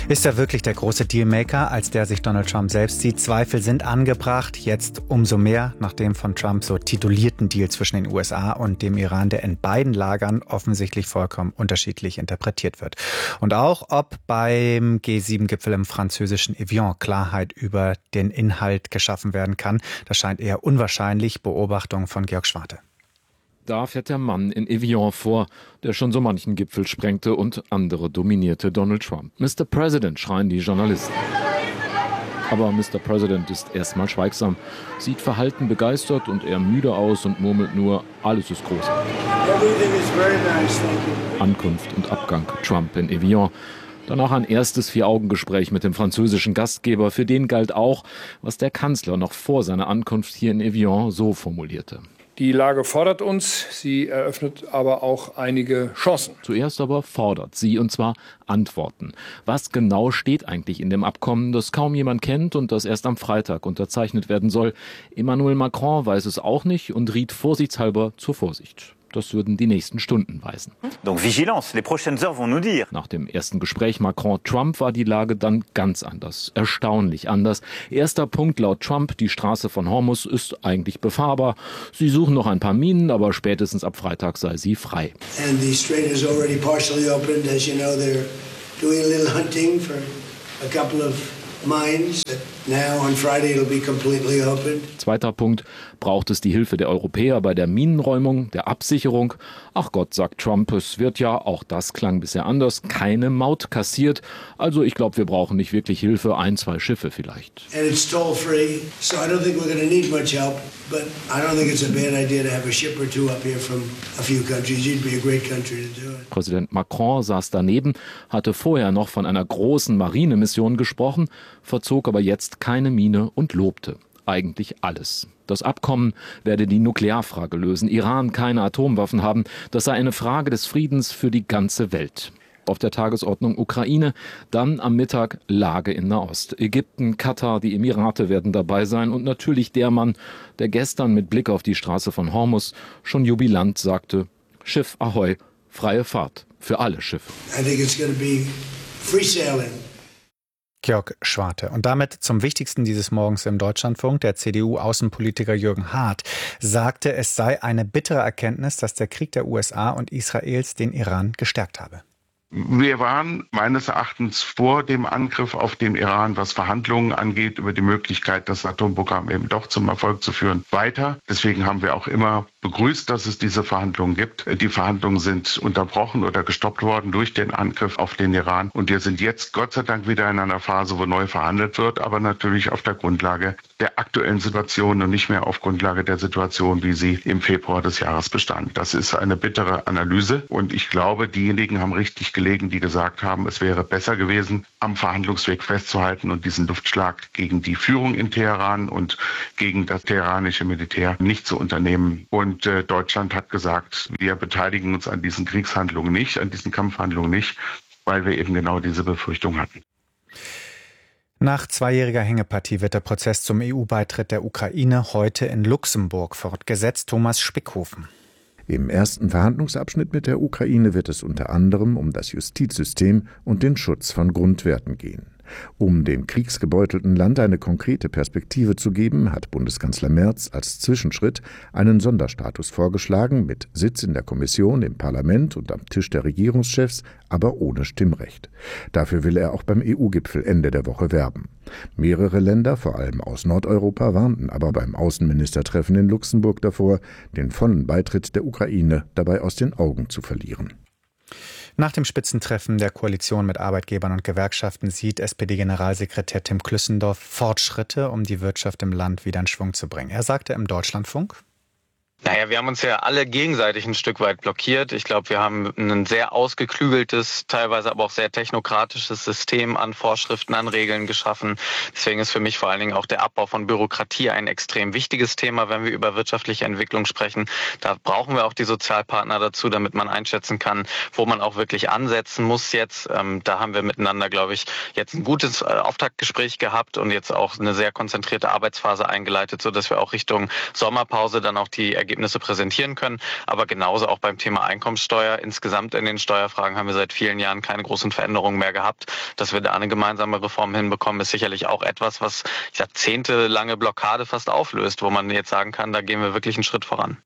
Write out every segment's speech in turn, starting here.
Ist er wirklich der große Dealmaker, als der sich Donald Trump selbst sieht? Zweifel sind angebracht, jetzt umso mehr, nach dem von Trump so titulierten Deal zwischen den USA und dem Iran, der in beiden Lagern offensichtlich vollkommen unterschiedlich interpretiert wird. Und auch, ob beim G7-Gipfel im französischen Evian Klarheit über den Inhalt geschaffen werden kann, das scheint eher unwahrscheinlich. Beobachtung von Georg Schwarte. Da fährt der Mann in Evian vor, der schon so manchen Gipfel sprengte und andere dominierte, Donald Trump. Mr. President, schreien die Journalisten. Aber Mr. President ist erstmal schweigsam, sieht verhalten begeistert und eher müde aus und murmelt nur, alles ist großartig. Ankunft und Abgang Trump in Evian. Danach ein erstes Vier-Augen-Gespräch mit dem französischen Gastgeber. Für den galt auch, was der Kanzler noch vor seiner Ankunft hier in Evian so formulierte. Die Lage fordert uns, sie eröffnet aber auch einige Chancen. Zuerst aber fordert sie, und zwar Antworten. Was genau steht eigentlich in dem Abkommen, das kaum jemand kennt und das erst am Freitag unterzeichnet werden soll? Emmanuel Macron weiß es auch nicht und riet vorsichtshalber zur Vorsicht. Das würden die nächsten Stunden weisen. Donc vigilance, les prochaines heures vont nous dire. Nach dem ersten Gespräch Macron-Trump war die Lage dann ganz anders, erstaunlich anders. Erster Punkt laut Trump, die Straße von Hormuz ist eigentlich befahrbar. Sie suchen noch ein paar Minen, aber spätestens ab Freitag sei sie frei. And the strait is already partially opened. As you know, they're doing a little hunting for a couple of mines. Now on Friday it'll be completely open. Zweiter Punkt, braucht es die Hilfe der Europäer bei der Minenräumung, der Absicherung. Ach Gott, sagt Trump, es wird ja, auch das klang bisher anders, keine Maut kassiert. Also ich glaube, wir brauchen nicht wirklich Hilfe, 1, 2 Schiffe vielleicht. And it's toll-free, so I don't think we're going to need much help. But I don't think it's a bad idea to have a ship or two up here from a few countries. You'd be a great country to do it. Präsident Macron saß daneben, hatte vorher noch von einer großen Marinemission gesprochen, verzog aber jetzt keine Miene und lobte eigentlich alles. Das Abkommen werde die Nuklearfrage lösen, Iran keine Atomwaffen haben, das sei eine Frage des Friedens für die ganze Welt. Auf der Tagesordnung Ukraine, dann am Mittag Lage in Nahost. Ägypten, Katar, die Emirate werden dabei sein und natürlich der Mann, der gestern mit Blick auf die Straße von Hormuz schon jubilant sagte, Schiff Ahoi, freie Fahrt für alle Schiffe. I think it's going to be free sailing. Georg Schwarte. Und damit zum Wichtigsten dieses Morgens im Deutschlandfunk. Der CDU-Außenpolitiker Jürgen Hart sagte, es sei eine bittere Erkenntnis, dass der Krieg der USA und Israels den Iran gestärkt habe. Wir waren meines Erachtens vor dem Angriff auf den Iran, was Verhandlungen angeht, über die Möglichkeit, das Atomprogramm eben doch zum Erfolg zu führen, weiter. Deswegen haben wir auch immer begrüßt, dass es diese Verhandlungen gibt. Die Verhandlungen sind unterbrochen oder gestoppt worden durch den Angriff auf den Iran. Und wir sind jetzt Gott sei Dank wieder in einer Phase, wo neu verhandelt wird, aber natürlich auf der Grundlage der aktuellen Situation und nicht mehr auf Grundlage der Situation, wie sie im Februar des Jahres bestand. Das ist eine bittere Analyse und ich glaube, diejenigen haben richtig gelegen, die gesagt haben, es wäre besser gewesen, am Verhandlungsweg festzuhalten und diesen Luftschlag gegen die Führung in Teheran und gegen das teheranische Militär nicht zu unternehmen. Und Deutschland hat gesagt, wir beteiligen uns an diesen Kriegshandlungen nicht, an diesen Kampfhandlungen nicht, weil wir eben genau diese Befürchtung hatten. Nach 2-jähriger Hängepartie wird der Prozess zum EU-Beitritt der Ukraine heute in Luxemburg fortgesetzt. Thomas Spickhofen. Im ersten Verhandlungsabschnitt mit der Ukraine wird es unter anderem um das Justizsystem und den Schutz von Grundwerten gehen. Um dem kriegsgebeutelten Land eine konkrete Perspektive zu geben, hat Bundeskanzler Merz als Zwischenschritt einen Sonderstatus vorgeschlagen, mit Sitz in der Kommission, im Parlament und am Tisch der Regierungschefs, aber ohne Stimmrecht. Dafür will er auch beim EU-Gipfel Ende der Woche werben. Mehrere Länder, vor allem aus Nordeuropa, warnten aber beim Außenministertreffen in Luxemburg davor, den vollen Beitritt der Ukraine dabei aus den Augen zu verlieren. Nach dem Spitzentreffen der Koalition mit Arbeitgebern und Gewerkschaften sieht SPD-Generalsekretär Tim Klüssendorf Fortschritte, um die Wirtschaft im Land wieder in Schwung zu bringen. Er sagte im Deutschlandfunk: Naja, wir haben uns ja alle gegenseitig ein Stück weit blockiert. Ich glaube, wir haben ein sehr ausgeklügeltes, teilweise aber auch sehr technokratisches System an Vorschriften, an Regeln geschaffen. Deswegen ist für mich vor allen Dingen auch der Abbau von Bürokratie ein extrem wichtiges Thema, wenn wir über wirtschaftliche Entwicklung sprechen. Da brauchen wir auch die Sozialpartner dazu, damit man einschätzen kann, wo man auch wirklich ansetzen muss jetzt. Da haben wir miteinander, glaube ich, jetzt ein gutes Auftaktgespräch gehabt und jetzt auch eine sehr konzentrierte Arbeitsphase eingeleitet, sodass wir auch Richtung Sommerpause dann auch die Ergebnisse präsentieren können. Aber genauso auch beim Thema Einkommensteuer. Insgesamt in den Steuerfragen haben wir seit vielen Jahren keine großen Veränderungen mehr gehabt. Dass wir da eine gemeinsame Reform hinbekommen, ist sicherlich auch etwas, was jahrzehntelange Blockade fast auflöst, wo man jetzt sagen kann, da gehen wir wirklich einen Schritt voran.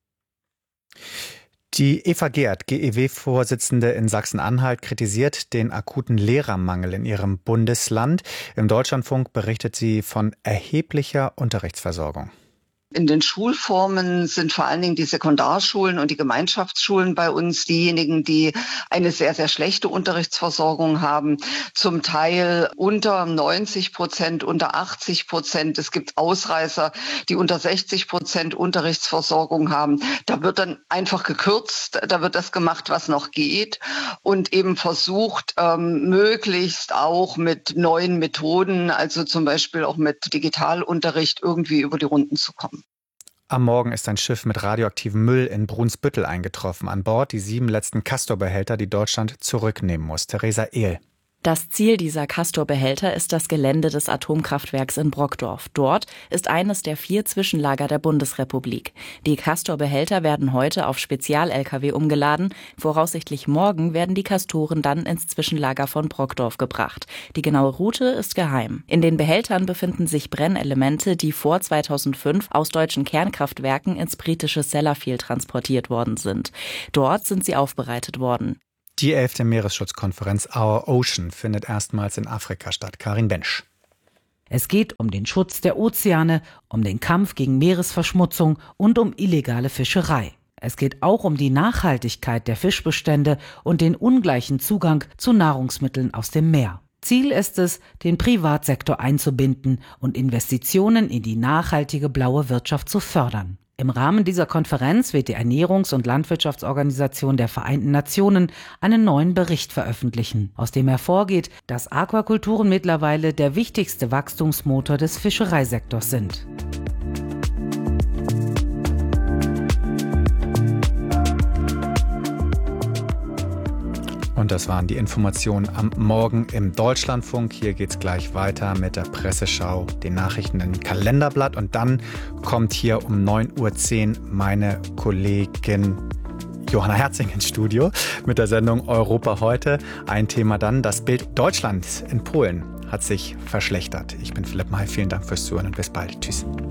Die Eva Geert, GEW-Vorsitzende in Sachsen-Anhalt, kritisiert den akuten Lehrermangel in ihrem Bundesland. Im Deutschlandfunk berichtet sie von erheblicher Unterrichtsversorgung. In den Schulformen sind vor allen Dingen die Sekundarschulen und die Gemeinschaftsschulen bei uns diejenigen, die eine sehr, sehr schlechte Unterrichtsversorgung haben. Zum Teil unter 90%, unter 80%. Es gibt Ausreißer, die unter 60% Unterrichtsversorgung haben. Da wird dann einfach gekürzt. Da wird das gemacht, was noch geht. Und eben versucht, möglichst auch mit neuen Methoden, also zum Beispiel auch mit Digitalunterricht, irgendwie über die Runden zu kommen. Am Morgen ist ein Schiff mit radioaktivem Müll in Brunsbüttel eingetroffen. An Bord die 7 letzten Castor-Behälter, die Deutschland zurücknehmen muss. Theresa Ehl. Das Ziel dieser Castor-Behälter ist das Gelände des Atomkraftwerks in Brockdorf. Dort ist eines der 4 Zwischenlager der Bundesrepublik. Die Castor-Behälter werden heute auf Spezial-Lkw umgeladen. Voraussichtlich morgen werden die Castoren dann ins Zwischenlager von Brockdorf gebracht. Die genaue Route ist geheim. In den Behältern befinden sich Brennelemente, die vor 2005 aus deutschen Kernkraftwerken ins britische Sellafield transportiert worden sind. Dort sind sie aufbereitet worden. Die 11. Meeresschutzkonferenz Our Ocean findet erstmals in Afrika statt. Karin Bensch. Es geht um den Schutz der Ozeane, um den Kampf gegen Meeresverschmutzung und um illegale Fischerei. Es geht auch um die Nachhaltigkeit der Fischbestände und den ungleichen Zugang zu Nahrungsmitteln aus dem Meer. Ziel ist es, den Privatsektor einzubinden und Investitionen in die nachhaltige blaue Wirtschaft zu fördern. Im Rahmen dieser Konferenz wird die Ernährungs- und Landwirtschaftsorganisation der Vereinten Nationen einen neuen Bericht veröffentlichen, aus dem hervorgeht, dass Aquakulturen mittlerweile der wichtigste Wachstumsmotor des Fischereisektors sind. Und das waren die Informationen am Morgen im Deutschlandfunk. Hier geht's gleich weiter mit der Presseschau, den Nachrichten im Kalenderblatt. Und dann kommt hier um 9.10 Uhr meine Kollegin Johanna Herzing ins Studio mit der Sendung Europa heute. Ein Thema dann, das Bild Deutschlands in Polen hat sich verschlechtert. Ich bin Philipp May, vielen Dank fürs Zuhören und bis bald. Tschüss.